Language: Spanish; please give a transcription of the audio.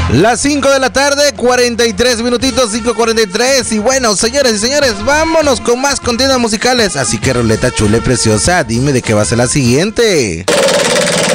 Las 5 de la tarde, 43 minutitos, 5:43. Y bueno, señores y señores, vámonos con más contiendas musicales. Así que, Ruleta chula y preciosa, dime de qué va a ser la siguiente.